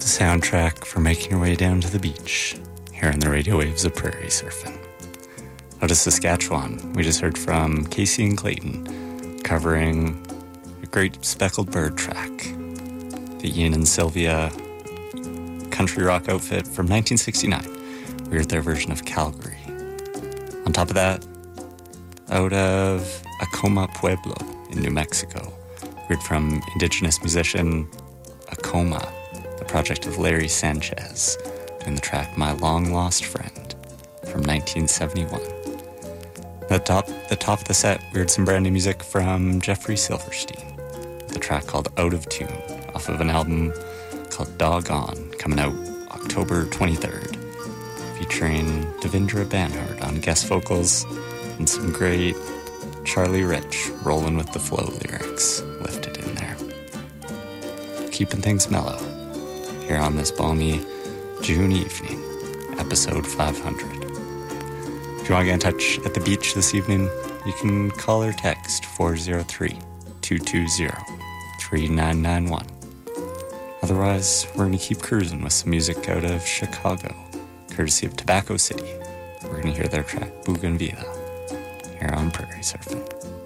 soundtrack for making your way down to the beach here on the radio waves of Prairie Surfing. Out of Saskatchewan, we just heard from Casey and Clayton covering a great speckled bird track, the Ian and Sylvia country rock outfit from 1969. We heard their version of Calgary. On top of that, out of Acoma Pueblo in New Mexico, we heard from Indigenous musician Acoma, the project of Larry Sanchez, doing the track My Long Lost Friend from 1971. At the top of the set, we heard some brand new music from Jeffrey Silverstein, with a track called Out of Tune, off of an album called Doggone, coming out October 23rd, featuring Devindra Banhart on guest vocals and some great Charlie Rich rolling with the flow lyrics lifted in there. Keeping things mellow here on this balmy June evening, episode 500. If you want to get in touch at the beach this evening, you can call or text 403-220-3991. Otherwise, we're going to keep cruising with some music out of Chicago, courtesy of Tobacco City. We're going to hear their track Bougainvillea here on Prairie Surfing.